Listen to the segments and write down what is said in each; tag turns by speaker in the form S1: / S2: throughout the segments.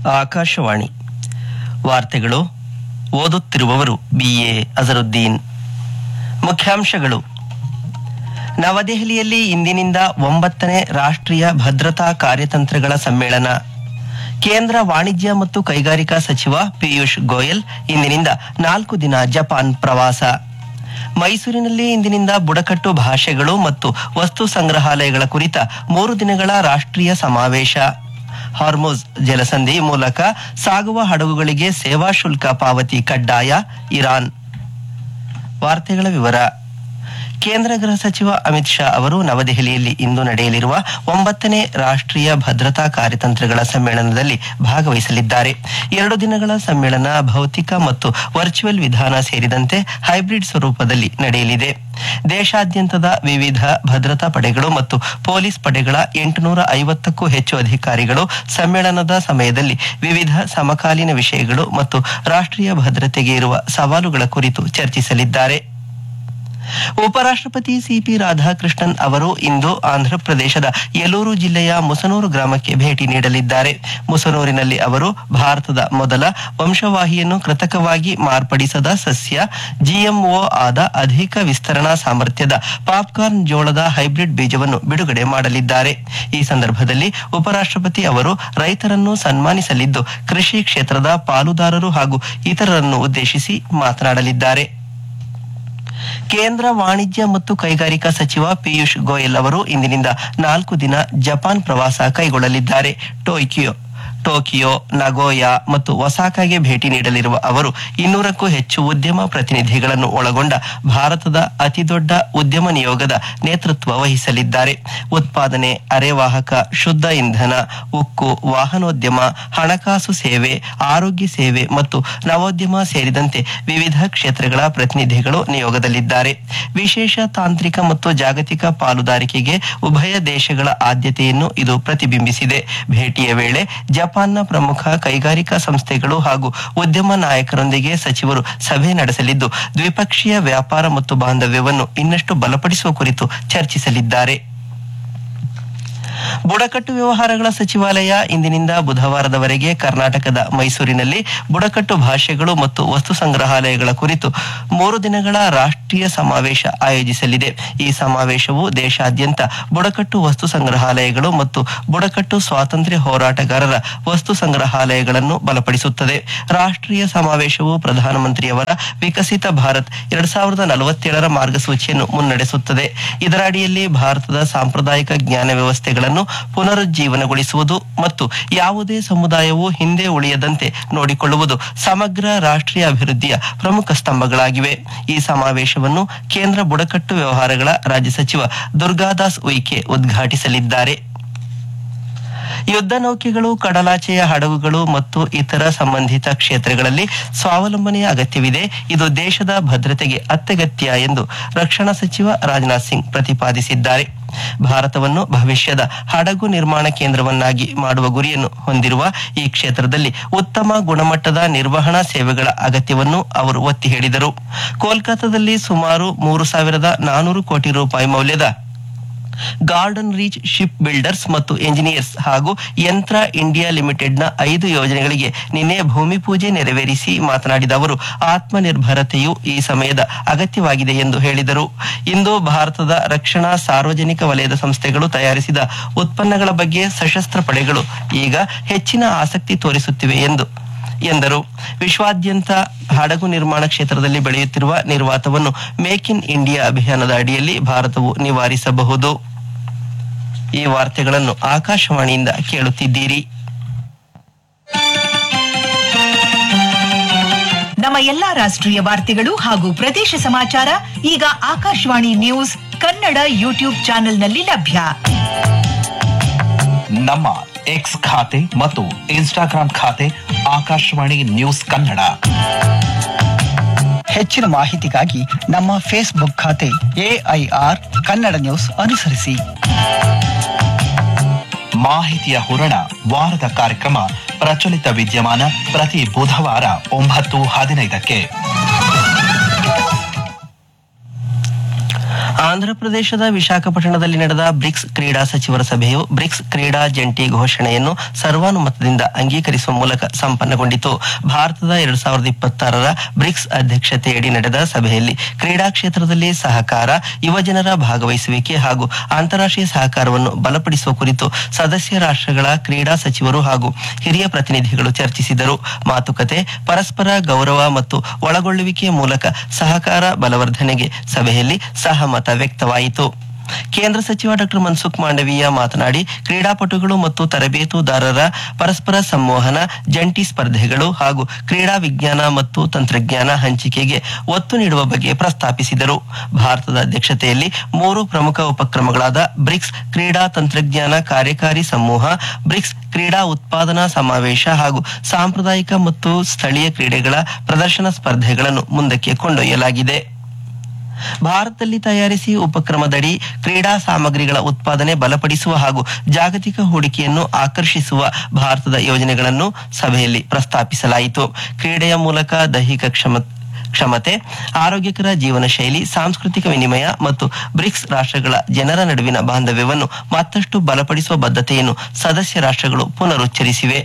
S1: ಆಕಾಶವಾಣಿ ವಾರ್ತೆಗಳು. ಓದುತ್ತಿರುವವರು BA ಅಜರುದ್ದೀನ್. ಮುಖ್ಯಾಂಶಗಳು. ನವದೆಹಲಿಯಲ್ಲಿ ಇಂದಿನಿಂದ 9ನೇ ರಾಷ್ಟ್ರೀಯ ಭದ್ರತಾ ಕಾರ್ಯತಂತ್ರಗಳ ಸಮ್ಮೇಳನ. ಕೇಂದ್ರ ವಾಣಿಜ್ಯ ಮತ್ತು ಕೈಗಾರಿಕಾ ಸಚಿವ ಪಿಯೂಷ್ ಗೋಯಲ್ ಇಂದಿನಿಂದ 4 ದಿನ ಜಪಾನ್ ಪ್ರವಾಸ. ಮೈಸೂರಿನಲ್ಲಿ ಇಂದಿನಿಂದ ಬುಡಕಟ್ಟು ಭಾಷೆಗಳು ಮತ್ತು ವಸ್ತು ಸಂಗ್ರಹಾಲಯಗಳ ಕುರಿತ 3 ದಿನಗಳ ರಾಷ್ಟ್ರೀಯ ಸಮಾವೇಶ. ಹಾರ್ಮುಜ್ ಜಲಸಂಧಿ ಮೂಲಕ ಸಾಗುವ ಹಡಗುಗಳಿಗೆ ಸೇವಾ ಶುಲ್ಕ ಪಾವತಿ ಕಡ್ಡಾಯ, ಇರಾನ್. ವಾರ್ತೆಗಳ ವಿವರ. ಕೇಂದ್ರ ಗೃಹ ಸಚಿವ ಅಮಿತ್ ಶಾ ಅವರು ನವದೆಹಲಿಯಲ್ಲಿ ಇಂದು ನಡೆಯಲಿರುವ 9ನೇ ರಾಷ್ಟ್ರೀಯ ಭದ್ರತಾ ಕಾರ್ಯತಂತ್ರಗಳ ಸಮ್ಮೇಳನದಲ್ಲಿ ಭಾಗವಹಿಸಲಿದ್ದಾರೆ. 2 ದಿನಗಳ ಸಮ್ಮೇಳನ ಭೌತಿಕ ಮತ್ತು ವರ್ಚುವಲ್ ವಿಧಾನ ಸೇರಿದಂತೆ ಹೈಬ್ರಿಡ್ ಸ್ವರೂಪದಲ್ಲಿ ನಡೆಯಲಿದೆ. ದೇಶಾದ್ಯಂತದ ವಿವಿಧ ಭದ್ರತಾ ಪಡೆಗಳು ಮತ್ತು ಪೊಲೀಸ್ ಪಡೆಗಳ 850ಕ್ಕೂ ಹೆಚ್ಚು ಅಧಿಕಾರಿಗಳು ಸಮ್ಮೇಳನದ ಸಮಯದಲ್ಲಿ ವಿವಿಧ ಸಮಕಾಲೀನ ವಿಷಯಗಳು ಮತ್ತು ರಾಷ್ಟ್ರೀಯ ಭದ್ರತೆಗೆ ಇರುವ ಸವಾಲುಗಳ ಕುರಿತು ಚರ್ಚಿಸಲಿದ್ದಾರೆ. ಉಪರಾಷ್ಟ್ರಪತಿ ಸಿಪಿ ರಾಧಾಕೃಷ್ಣನ್ ಅವರು ಇಂದು ಆಂಧ್ರಪ್ರದೇಶದ ಯಲೂರು ಜಿಲ್ಲೆಯ ಮುಸನೂರು ಗ್ರಾಮಕ್ಕೆ ಭೇಟಿ ನೀಡಲಿದ್ದಾರೆ. ಮುಸನೂರಿನಲ್ಲಿ ಅವರು ಭಾರತದ ಮೊದಲ ವಂಶವಾಹಿಯನ್ನು ಕೃತಕವಾಗಿ ಮಾರ್ಪಡಿಸದ ಸಸ್ಯ GMO ಆದ ಅಧಿಕ ವಿಸ್ತರಣಾ ಸಾಮರ್ಥ್ಯದ ಪಾಪ್ಕಾರ್ನ್ ಜೋಳದ ಹೈಬ್ರಿಡ್ ಬೀಜವನ್ನು ಬಿಡುಗಡೆ ಮಾಡಲಿದ್ದಾರೆ. ಈ ಸಂದರ್ಭದಲ್ಲಿ ಉಪರಾಷ್ಟ್ರಪತಿ ಅವರು ರೈತರನ್ನು ಸನ್ಮಾನಿಸಲಿದ್ದು, ಕೃಷಿ ಕ್ಷೇತ್ರದ ಪಾಲುದಾರರು ಹಾಗೂ ಇತರರನ್ನು ಉದ್ದೇಶಿಸಿ ಮಾತನಾಡಲಿದ್ದಾರೆ. ಕೇಂದ್ರ ವಾಣಿಜ್ಯ ಮತ್ತು ಕೈಗಾರಿಕಾ ಸಚಿವ ಪಿಯೂಷ್ ಗೋಯಲ್ ಅವರು ಇಂದಿನಿಂದ 4 ದಿನ ಜಪಾನ್ ಪ್ರವಾಸ ಕೈಗೊಳ್ಳಲಿದ್ದಾರೆ. ಟೋಕಿಯೋ, ನಗೋಯಾ ಮತ್ತು ಒಸಾಕಾಗೆ ಭೇಟಿ ನೀಡಲಿರುವ ಅವರು 200ಕ್ಕೂ ಹೆಚ್ಚು ಉದ್ಯಮ ಪ್ರತಿನಿಧಿಗಳನ್ನು ಒಳಗೊಂಡ ಭಾರತದ ಅತಿದೊಡ್ಡ ಉದ್ಯಮ ನಿಯೋಗದ ನೇತೃತ್ವ ವಹಿಸಲಿದ್ದಾರೆ. ಉತ್ಪಾದನೆ, ಅರೆವಾಹಕ, ಶುದ್ಧ ಇಂಧನ, ಉಕ್ಕು, ವಾಹನೋದ್ಯಮ, ಹಣಕಾಸು ಸೇವೆ, ಆರೋಗ್ಯ ಸೇವೆ ಮತ್ತು ನವೋದ್ಯಮ ಸೇರಿದಂತೆ ವಿವಿಧ ಕ್ಷೇತ್ರಗಳ ಪ್ರತಿನಿಧಿಗಳು ನಿಯೋಗದಲ್ಲಿದ್ದಾರೆ. ವಿಶೇಷ ತಾಂತ್ರಿಕ ಮತ್ತು ಜಾಗತಿಕ ಪಾಲುದಾರಿಕೆಗೆ ಉಭಯ ದೇಶಗಳ ಆದ್ಯತೆಯನ್ನು ಇದು ಪ್ರತಿಬಿಂಬಿಸಿದೆ. ಭೇಟಿಯ ವೇಳೆ ಜಪಾನ್ನ ಪ್ರಮುಖ ಕೈಗಾರಿಕಾ ಸಂಸ್ಥೆಗಳು ಹಾಗೂ ಉದ್ಯಮ ನಾಯಕರೊಂದಿಗೆ ಸಚಿವರು ಸಭೆ ನಡೆಸಲಿದ್ದು, ದ್ವಿಪಕ್ಷೀಯ ವ್ಯಾಪಾರ ಮತ್ತು ಬಾಂಧವ್ಯವನ್ನು ಇನ್ನಷ್ಟು ಬಲಪಡಿಸುವ ಕುರಿತು ಚರ್ಚಿಸಲಿದ್ದಾರೆ. ಬುಡಕಟ್ಟು ವ್ಯವಹಾರಗಳ ಸಚಿವಾಲಯ ಇಂದಿನಿಂದ ಬುಧವಾರದವರೆಗೆ ಕರ್ನಾಟಕದ ಮೈಸೂರಿನಲ್ಲಿ ಬುಡಕಟ್ಟು ಭಾಷೆಗಳು ಮತ್ತು ವಸ್ತು ಸಂಗ್ರಹಾಲಯಗಳ ಕುರಿತು 3 ದಿನಗಳ ರಾಷ್ಟ್ರೀಯ ಸಮಾವೇಶ ಆಯೋಜಿಸಲಿದೆ. ಈ ಸಮಾವೇಶವು ದೇಶಾದ್ಯಂತ ಬುಡಕಟ್ಟು ವಸ್ತು ಸಂಗ್ರಹಾಲಯಗಳು ಮತ್ತು ಬುಡಕಟ್ಟು ಸ್ವಾತಂತ್ರ್ಯ ಹೋರಾಟಗಾರರ ವಸ್ತು ಸಂಗ್ರಹಾಲಯಗಳನ್ನು ಬಲಪಡಿಸುತ್ತದೆ. ರಾಷ್ಟ್ರೀಯ ಸಮಾವೇಶವು ಪ್ರಧಾನಮಂತ್ರಿಯವರ ವಿಕಸಿತ ಭಾರತ್ 2047ರ ಮಾರ್ಗಸೂಚಿಯನ್ನು ಮುನ್ನಡೆಸುತ್ತದೆ. ಇದರ ಅಡಿಯಲ್ಲಿ ಭಾರತದ ಸಾಂಪ್ರದಾಯಿಕ ಜ್ಞಾನ ವ್ಯವಸ್ಥೆಗಳನ್ನು ಪುನರುಜ್ಜೀವನಗೊಳಿಸುವುದು ಮತ್ತು ಯಾವುದೇ ಸಮುದಾಯವು ಹಿಂದೆ ಉಳಿಯದಂತೆ ನೋಡಿಕೊಳ್ಳುವುದು ಸಮಗ್ರ ರಾಷ್ಟ್ರೀಯ ಅಭಿವೃದ್ಧಿಯ ಪ್ರಮುಖ ಸ್ತಂಭಗಳಾಗಿವೆ. ಈ ಸಮಾವೇಶವನ್ನು ಕೇಂದ್ರ ಬುಡಕಟ್ಟು ವ್ಯವಹಾರಗಳ ರಾಜ್ಯ ಸಚಿವ ದುರ್ಗಾದಾಸ್ ಉಯಿಕೆ ಉದ್ಘಾಟಿಸಲಿದ್ದಾರೆ. ಯುದ್ಧ ನೌಕೆಗಳು, ಕಡಲಾಚೆಯ ಹಡಗುಗಳು ಮತ್ತು ಇತರ ಸಂಬಂಧಿತ ಕ್ಷೇತ್ರಗಳಲ್ಲಿ ಸ್ವಾವಲಂಬನೆಯ ಅಗತ್ಯವಿದೆ. ಇದು ದೇಶದ ಭದ್ರತೆಗೆ ಅತ್ಯಗತ್ಯ ಎಂದು ರಕ್ಷಣಾ ಸಚಿವ ರಾಜನಾಥ್ ಸಿಂಗ್ ಪ್ರತಿಪಾದಿಸಿದ್ದಾರೆ. ಭಾರತವನ್ನು ಭವಿಷ್ಯದ ಹಡಗು ನಿರ್ಮಾಣ ಕೇಂದ್ರವನ್ನಾಗಿ ಮಾಡುವ ಗುರಿಯನ್ನು ಹೊಂದಿರುವ ಈ ಕ್ಷೇತ್ರದಲ್ಲಿ ಉತ್ತಮ ಗುಣಮಟ್ಟದ ನಿರ್ವಹಣಾ ಸೇವೆಗಳ ಅಗತ್ಯವನ್ನು ಅವರು ಒತ್ತಿ ಹೇಳಿದರು. ಕೋಲ್ಕತ್ತಾದಲ್ಲಿ ಸುಮಾರು 3,400 ಕೋಟಿ ರೂಪಾಯಿ ಮೌಲ್ಯದ ಗಾರ್ಡನ್ ರೀಚ್ ಶಿಪ್ ಬಿಲ್ಡರ್ಸ್ ಮತ್ತು ಎಂಜಿನಿಯರ್ಸ್ ಹಾಗೂ ಯಂತ್ರ ಇಂಡಿಯಾ ಲಿಮಿಟೆಡ್ನ 5 ಯೋಜನೆಗಳಿಗೆ ನಿನ್ನೆ ಭೂಮಿ ಪೂಜೆ ನೆರವೇರಿಸಿ ಮಾತನಾಡಿದ ಅವರು, ಆತ್ಮನಿರ್ಭರತೆಯು ಈ ಸಮಯದ ಅಗತ್ಯವಾಗಿದೆ ಎಂದು ಹೇಳಿದರು. ಇಂದು ಭಾರತದ ರಕ್ಷಣಾ ಸಾರ್ವಜನಿಕ ವಲಯದ ಸಂಸ್ಥೆಗಳು ತಯಾರಿಸಿದ ಉತ್ಪನ್ನಗಳ ಬಗ್ಗೆ ಸಶಸ್ತ್ರ ಪಡೆಗಳು ಈಗ ಹೆಚ್ಚಿನ ಆಸಕ್ತಿ ತೋರಿಸುತ್ತಿವೆ ಎಂದರು. ವಿಶ್ವಾದ್ಯಂತ ಹಡಗು ನಿರ್ಮಾಣ ಕ್ಷೇತ್ರದಲ್ಲಿ ಬೆಳೆಯುತ್ತಿರುವ ನಿರ್ವಾತವನ್ನು ಮೇಕ್ ಇನ್ ಇಂಡಿಯಾ ಅಭಿಯಾನದ ಅಡಿಯಲ್ಲಿ ಭಾರತವು ನಿವಾರಿಸಬಹುದು. ಈ ವಾರ್ತೆಗಳನ್ನು ಆಕಾಶವಾಣಿಯಿಂದ ಕೇಳುತ್ತಿದ್ದೀರಿ.
S2: ನಮ್ಮ ಎಲ್ಲಾ ರಾಷ್ಟ್ರೀಯ ವಾರ್ತೆಗಳು ಹಾಗೂ ಪ್ರದೇಶ ಸಮಾಚಾರ ಈಗ ಆಕಾಶವಾಣಿ ನ್ಯೂಸ್ ಕನ್ನಡ ಯೂಟ್ಯೂಬ್ ಚಾನೆಲ್ನಲ್ಲಿ ಲಭ್ಯ.
S3: ನಮ್ಮ ಎಕ್ಸ್ ಖಾತೆ ಮತ್ತು ಇನ್ಸ್ಟಾಗ್ರಾಂ ಖಾತೆ ಆಕಾಶವಾಣಿ ನ್ಯೂಸ್ ಕನ್ನಡ.
S4: ಹೆಚ್ಚಿನ ಮಾಹಿತಿಗಾಗಿ ನಮ್ಮ ಫೇಸ್ಬುಕ್ ಖಾತೆ AIR ಕನ್ನಡ ನ್ಯೂಸ್ ಅನುಸರಿಸಿ.
S3: ಮಾಹಿತಿಯ ಹೂರಣ ವಾರದ ಕಾರ್ಯಕ್ರಮ ಪ್ರಚಲಿತ ವಿದ್ಯಮಾನ ಪ್ರತಿ ಬುಧವಾರ 9:15ಕ್ಕೆ.
S1: ಆಂಧ್ರಪ್ರದೇಶದ ವಿಶಾಖಪಟ್ಟಣದಲ್ಲಿ ನಡೆದ ಬ್ರಿಕ್ಸ್ ಕ್ರೀಡಾ ಸಚಿವರ ಸಭೆಯು ಬ್ರಿಕ್ಸ್ ಕ್ರೀಡಾ ಜಂಟಿ ಘೋಷಣೆಯನ್ನು ಸರ್ವಾನುಮತದಿಂದ ಅಂಗೀಕರಿಸುವ ಮೂಲಕ ಸಂಪನ್ನಗೊಂಡಿತು. ಭಾರತದ 2026ರ ಬ್ರಿಕ್ಸ್ ಅಧ್ಯಕ್ಷತೆಯಡಿ ನಡೆದ ಸಭೆಯಲ್ಲಿ ಕ್ರೀಡಾ ಕ್ಷೇತ್ರದಲ್ಲಿ ಸಹಕಾರ, ಯುವಜನರ ಭಾಗವಹಿಸುವಿಕೆ ಹಾಗೂ ಅಂತಾರಾಷ್ಟ್ರೀಯ ಸಹಕಾರವನ್ನು ಬಲಪಡಿಸುವ ಕುರಿತು ಸದಸ್ಯ ರಾಷ್ಟ್ರಗಳ ಕ್ರೀಡಾ ಸಚಿವರು ಹಾಗೂ ಹಿರಿಯ ಪ್ರತಿನಿಧಿಗಳು ಚರ್ಚಿಸಿದರು. ಮಾತುಕತೆ, ಪರಸ್ಪರ ಗೌರವ ಮತ್ತು ಒಳಗೊಳ್ಳುವಿಕೆಯ ಮೂಲಕ ಸಹಕಾರ ಬಲವರ್ಧನೆಗೆ ಸಭೆಯಲ್ಲಿ ಸಹಮತ ವ್ಯಕ್ತವಾಯಿತು. ಕೇಂದ್ರ ಸಚಿವ ಡಾ ಮನ್ಸುಖ್ ಮಾಂಡವೀಯ ಮಾತನಾಡಿ, ಕ್ರೀಡಾಪಟುಗಳು ಮತ್ತು ತರಬೇತುದಾರರ ಪರಸ್ಪರ ಸಂವಹನ, ಜಂಟಿ ಸ್ಪರ್ಧೆಗಳು ಹಾಗೂ ಕ್ರೀಡಾ ವಿಜ್ಞಾನ ಮತ್ತು ತಂತ್ರಜ್ಞಾನ ಹಂಚಿಕೆಗೆ ಒತ್ತು ನೀಡುವ ಬಗ್ಗೆ ಪ್ರಸ್ತಾಪಿಸಿದರು. ಭಾರತದ ಅಧ್ಯಕ್ಷತೆಯಲ್ಲಿ 3 ಪ್ರಮುಖ ಉಪಕ್ರಮಗಳಾದ ಬ್ರಿಕ್ಸ್ ಕ್ರೀಡಾ ತಂತ್ರಜ್ಞಾನ ಕಾರ್ಯಕಾರಿ ಸಮೂಹ, ಬ್ರಿಕ್ಸ್ ಕ್ರೀಡಾ ಉತ್ಪಾದನಾ ಸಮಾವೇಶ ಹಾಗೂ ಸಾಂಪ್ರದಾಯಿಕ ಮತ್ತು ಸ್ಥಳೀಯ ಕ್ರೀಡೆಗಳ ಪ್ರದರ್ಶನ ಸ್ಪರ್ಧೆಗಳನ್ನು ಮುಂದಕ್ಕೆ ಕೊಂಡೊಯ್ಯಲಾಗಿದೆ. ಭಾರತದಲ್ಲಿ ತಯಾರಿಸಿ ಉಪಕ್ರಮದಡಿ ಕ್ರೀಡಾ ಸಾಮಗ್ರಿಗಳ ಉತ್ಪಾದನೆ ಬಲಪಡಿಸುವ ಹಾಗೂ ಜಾಗತಿಕ ಹೂಡಿಕೆಯನ್ನು ಆಕರ್ಷಿಸುವ ಭಾರತದ ಯೋಜನೆಗಳನ್ನು ಸಭೆಯಲ್ಲಿ ಪ್ರಸ್ತಾಪಿಸಲಾಯಿತು. ಕ್ರೀಡೆಯ ಮೂಲಕ ದೈಹಿಕ ಕ್ಷಮತೆ, ಆರೋಗ್ಯಕರ ಜೀವನ ಶೈಲಿ, ಸಾಂಸ್ಕೃತಿಕ ವಿನಿಮಯ ಮತ್ತು ಬ್ರಿಕ್ಸ್ ರಾಷ್ಟ್ರಗಳ ಜನರ ನಡುವಿನ ಬಾಂಧವ್ಯವನ್ನು ಮತ್ತಷ್ಟು ಬಲಪಡಿಸುವ ಬದ್ಧತೆಯನ್ನು ಸದಸ್ಯ ರಾಷ್ಟ್ರಗಳು ಪುನರುಚ್ಚರಿಸಿವೆ.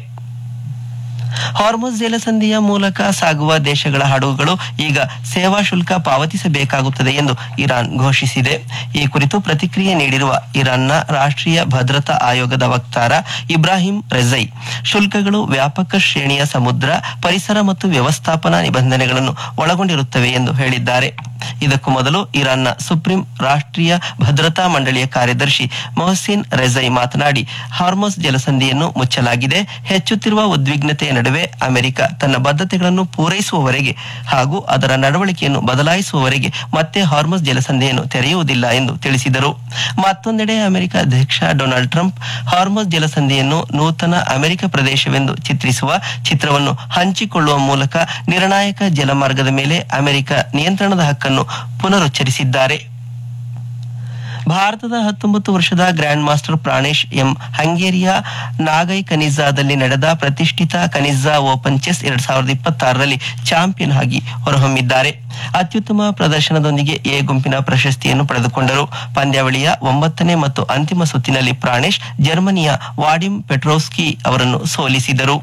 S1: ಹಾರ್ಮುಜ್ ಜಲಸಂಧಿಯ ಮೂಲಕ ಸಾಗುವ ದೇಶಗಳ ಹಡಗುಗಳು ಈಗ ಸೇವಾ ಶುಲ್ಕ ಪಾವತಿಸಬೇಕಾಗುತ್ತದೆ ಎಂದು ಇರಾನ್ ಘೋಷಿಸಿದೆ. ಈ ಕುರಿತು ಪ್ರತಿಕ್ರಿಯೆ ನೀಡಿರುವ ಇರಾನ್ನ ರಾಷ್ಟ್ರೀಯ ಭದ್ರತಾ ಆಯೋಗದ ವಕ್ತಾರ ಇಬ್ರಾಹಿಂ ರೆಜೈ, ಶುಲ್ಕಗಳು ವ್ಯಾಪಕ ಶ್ರೇಣಿಯ ಸಮುದ್ರ, ಪರಿಸರ ಮತ್ತು ವ್ಯವಸ್ಥಾಪನಾ ನಿಬಂಧನೆಗಳನ್ನು ಒಳಗೊಂಡಿರುತ್ತವೆ ಎಂದು ಹೇಳಿದ್ದಾರೆ. ಇದಕ್ಕೂ ಮೊದಲು ಇರಾನ್ನ ಸುಪ್ರೀಂ ರಾಷ್ಟ್ರೀಯ ಭದ್ರತಾ ಮಂಡಳಿಯ ಕಾರ್ಯದರ್ಶಿ ಮೊಹಸಿನ್ ರೆಜೈ ಮಾತನಾಡಿ, ಹಾರ್ಮುಜ್ ಜಲಸಂಧಿಯನ್ನು ಮುಚ್ಚಲಾಗಿದೆ. ಹೆಚ್ಚುತ್ತಿರುವ ಉದ್ವಿಗ್ನತೆಯ ನಡುವೆ ಅಮೆರಿಕ ತನ್ನ ಬದ್ಧತೆಗಳನ್ನು ಪೂರೈಸುವವರೆಗೆ ಹಾಗೂ ಅದರ ನಡವಳಿಕೆಯನ್ನು ಬದಲಾಯಿಸುವವರೆಗೆ ಮತ್ತೆ ಹಾರ್ಮುಜ್ ಜಲಸಂಧಿಯನ್ನು ತೆರೆಯುವುದಿಲ್ಲ ಎಂದು ತಿಳಿಸಿದರು. ಮತ್ತೊಂದೆಡೆ ಅಮೆರಿಕ ಅಧ್ಯಕ್ಷ ಡೊನಾಲ್ಡ್ ಟ್ರಂಪ್ ಹಾರ್ಮುಜ್ ಜಲಸಂಧಿಯನ್ನು ನೂತನ ಅಮೆರಿಕ ಪ್ರದೇಶವೆಂದು ಚಿತ್ರಿಸುವ ಚಿತ್ರವನ್ನು ಹಂಚಿಕೊಳ್ಳುವ ಮೂಲಕ ನಿರ್ಣಾಯಕ ಜಲಮಾರ್ಗದ ಮೇಲೆ ಅಮೆರಿಕ ನಿಯಂತ್ರಣದ ಹಕ್ಕನ್ನು ಪುನರುಚ್ಚರಿಸಿದ್ದಾರೆ. ಭಾರತದ 19 ವರ್ಷದ ಗ್ರ್ಯಾಂಡ್ ಮಾಸ್ಟರ್ ಪ್ರಾಣೇಶ್ ಎಂ ಹಂಗೇರಿಯ ನಾಗೈ ಕನಿಜಾದಲ್ಲಿ ನಡೆದ ಪ್ರತಿಷ್ಠಿತ ಕನಿಜಾ ಓಪನ್ ಚೆಸ್ 2026ರಲ್ಲಿ ಚಾಂಪಿಯನ್ ಆಗಿ ಹೊರಹೊಮ್ಮಿದ್ದಾರೆ. ಅತ್ಯುತ್ತಮ ಪ್ರದರ್ಶನದೊಂದಿಗೆ ಎ ಗುಂಪಿನ ಪ್ರಶಸ್ತಿಯನ್ನು ಪಡೆದುಕೊಂಡರು. ಪಂದ್ಯಾವಳಿಯ 9ನೇ ಮತ್ತು ಅಂತಿಮ ಸುತ್ತಿನಲ್ಲಿ ಪ್ರಾಣೇಶ್ ಜರ್ಮನಿಯ ವಾಡಿಮ್ ಪೆಟ್ರೋವ್ಸ್ಕಿ ಅವರನ್ನು ಸೋಲಿಸಿದರು.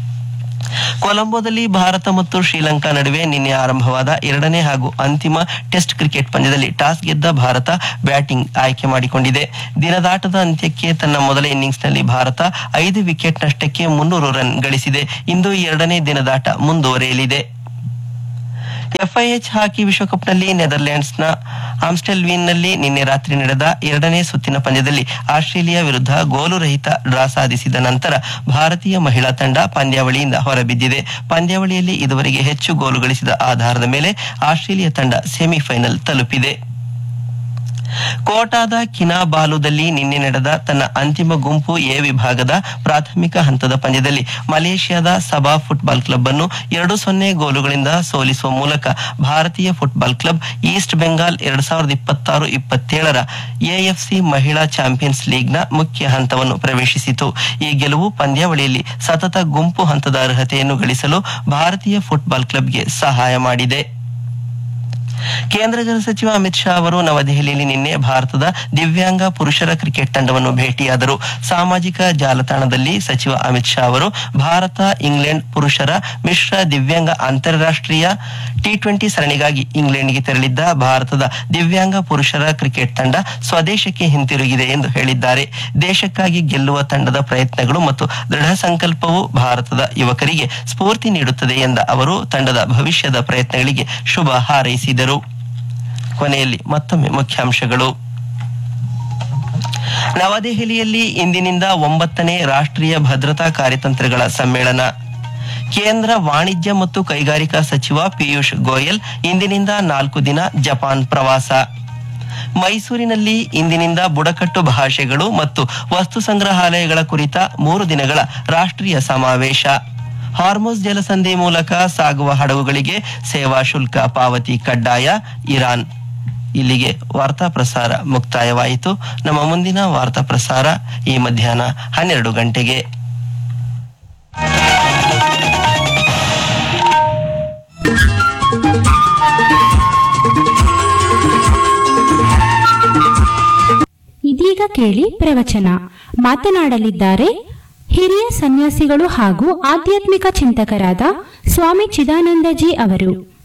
S1: ಕೊಲಂಬೋದಲ್ಲಿ ಭಾರತ ಮತ್ತು ಶ್ರೀಲಂಕಾ ನಡುವೆ ನಿನ್ನೆ ಆರಂಭವಾದ 2ನೇ ಹಾಗೂ ಅಂತಿಮ ಟೆಸ್ಟ್ ಕ್ರಿಕೆಟ್ ಪಂದ್ಯದಲ್ಲಿ ಟಾಸ್ ಗೆದ್ದ ಭಾರತ ಬ್ಯಾಟಿಂಗ್ ಆಯ್ಕೆ ಮಾಡಿಕೊಂಡಿದೆ. ದಿನದಾಟದ ಅಂತ್ಯಕ್ಕೆ ತನ್ನ ಮೊದಲ ಇನ್ನಿಂಗ್ಸ್ನಲ್ಲಿ ಭಾರತ 5 ವಿಕೆಟ್ ನಷ್ಟಕ್ಕೆ 300 ರನ್ ಗಳಿಸಿದೆ. ಇಂದು 2ನೇ ದಿನದಾಟ ಮುಂದುವರೆಯಲಿದೆ. ಎಫ್ಐಎಚ್ ಹಾಕಿ ವಿಶ್ವಕಪ್ನಲ್ಲಿ ನೆದರ್ಲೆಂಡ್ಸ್ನ ಆಮ್ಸ್ಟೆಲ್ವೀನ್ನಲ್ಲಿ ನಿನ್ನೆ ರಾತ್ರಿ ನಡೆದ 2ನೇ ಸುತ್ತಿನ ಪಂದ್ಯದಲ್ಲಿ ಆಸ್ಟ್ರೇಲಿಯಾ ವಿರುದ್ಧ ಗೋಲು ರಹಿತ ಡ್ರಾ ಸಾಧಿಸಿದ ನಂತರ ಭಾರತೀಯ ಮಹಿಳಾ ತಂಡ ಪಂದ್ಯಾವಳಿಯಿಂದ ಹೊರಬಿದ್ದಿದೆ. ಪಂದ್ಯಾವಳಿಯಲ್ಲಿ ಇದುವರೆಗೆ ಹೆಚ್ಚು ಗೋಲು ಗಳಿಸಿದ ಆಧಾರದ ಮೇಲೆ ಆಸ್ಟ್ರೇಲಿಯಾ ತಂಡ ಸೆಮಿಫೈನಲ್ ತಲುಪಿದೆ. ಕೋಟಾದ ಕಿನಾಬಾಲುದಲ್ಲಿ ನಿನ್ನೆ ನಡೆದ ತನ್ನ ಅಂತಿಮ ಗುಂಪು ಎ ವಿಭಾಗದ ಪ್ರಾಥಮಿಕ ಹಂತದ ಪಂದ್ಯದಲ್ಲಿ ಮಲೇಷ್ಯಾದ ಸಬಾ ಫುಟ್ಬಾಲ್ ಕ್ಲಬ್ ಅನ್ನು 2-0 ಗೋಲುಗಳಿಂದ ಸೋಲಿಸುವ ಮೂಲಕ ಭಾರತೀಯ football club East Bengal 2026-27ರ AFC ಮಹಿಳಾ ಚಾಂಪಿಯನ್ಸ್ ಲೀಗ್ನ ಮುಖ್ಯ ಹಂತವನ್ನು ಪ್ರವೇಶಿಸಿತು. ಈ ಗೆಲುವು ಪಂದ್ಯಾವಳಿಯಲ್ಲಿ ಸತತ ಗುಂಪು ಹಂತದ ಅರ್ಹತೆಯನ್ನು ಗಳಿಸಲು ಭಾರತೀಯ ಫುಟ್ಬಾಲ್ ಕ್ಲಬ್ಗೆ ಸಹಾಯ ಮಾಡಿದೆ. ಕೇಂದ್ರ ಗೃಹ ಸಚಿವ ಅಮಿತ್ ಶಾ ಅವರು ನವದೆಹಲಿಯಲ್ಲಿ ನಿನ್ನೆ ಭಾರತದ ದಿವ್ಯಾಂಗ ಪುರುಷರ ಕ್ರಿಕೆಟ್ ತಂಡವನ್ನು ಭೇಟಿಯಾದರು. ಸಾಮಾಜಿಕ ಜಾಲತಾಣದಲ್ಲಿ ಸಚಿವ ಅಮಿತ್ ಶಾ ಅವರು ಭಾರತ ಇಂಗ್ಲೆಂಡ್ ಪುರುಷರ ಮಿಶ್ರ ದಿವ್ಯಾಂಗ ಅಂತಾರಾಷ್ಟ್ರೀಯ T20 ಸರಣಿಗಾಗಿ ಇಂಗ್ಲೆಂಡ್ಗೆ ತೆರಳಿದ್ದ ಭಾರತದ ದಿವ್ಯಾಂಗ ಪುರುಷರ ಕ್ರಿಕೆಟ್ ತಂಡ ಸ್ವದೇಶಕ್ಕೆ ಹಿಂತಿರುಗಿದೆ ಎಂದು ಹೇಳಿದ್ದಾರೆ. ದೇಶಕ್ಕಾಗಿ ಗೆಲ್ಲುವ ತಂಡದ ಪ್ರಯತ್ನಗಳು ಮತ್ತು ದೃಢ ಸಂಕಲ್ಪವು ಭಾರತದ ಯುವಕರಿಗೆ ಸ್ಫೂರ್ತಿ ನೀಡುತ್ತದೆ ಎಂದ ಅವರು ತಂಡದ ಭವಿಷ್ಯದ ಪ್ರಯತ್ನಗಳಿಗೆ ಶುಭ ಹಾರೈಸಿದರು. ಕೊನೆಯಲ್ಲಿ ಮತ್ತೊಮ್ಮೆ ಮುಖ್ಯಾಂಶಗಳು. ನವದೆಹಲಿಯಲ್ಲಿ ಇಂದಿನಿಂದ 9ನೇ ರಾಷ್ಟ್ರೀಯ ಭದ್ರತಾ ಕಾರ್ಯತಂತ್ರಗಳ ಸಮ್ಮೇಳನ. ಕೇಂದ್ರ ವಾಣಿಜ್ಯ ಮತ್ತು ಕೈಗಾರಿಕಾ ಸಚಿವ ಪಿಯೂಷ್ ಗೋಯಲ್ ಇಂದಿನಿಂದ 4 ದಿನ ಜಪಾನ್ ಪ್ರವಾಸ. ಮೈಸೂರಿನಲ್ಲಿ ಇಂದಿನಿಂದ ಬುಡಕಟ್ಟು ಭಾಷೆಗಳು ಮತ್ತು ವಸ್ತು ಸಂಗ್ರಹಾಲಯಗಳ ಕುರಿತ 3 ದಿನಗಳ ರಾಷ್ಟ್ರೀಯ ಸಮಾವೇಶ. ಹಾರ್ಮುಜ್ ಜಲಸಂಧಿ ಮೂಲಕ ಸಾಗುವ ಹಡಗುಗಳಿಗೆ ಸೇವಾ ಶುಲ್ಕ ಪಾವತಿ ಕಡ್ಡಾಯ, ಇರಾನ್. ಇಲ್ಲಿಗೆ ವಾರ್ತಾ ಪ್ರಸಾರ ಮುಕ್ತಾಯವಾಯಿತು. ನಮ್ಮ ಮುಂದಿನ ವಾರ್ತಾ ಪ್ರಸಾರ ಈ ಮಧ್ಯಾಹ್ನ 12 ಗಂಟೆಗೆ.
S5: ಇದೀಗ ಕೇಳಿ ಪ್ರವಚನ. ಮಾತನಾಡಲಿದ್ದಾರೆ ಹಿರಿಯ ಸನ್ಯಾಸಿಗಳು ಹಾಗೂ ಆಧ್ಯಾತ್ಮಿಕ ಚಿಂತಕರಾದ ಸ್ವಾಮಿ ಚಿದಾನಂದಜಿ ಅವರು.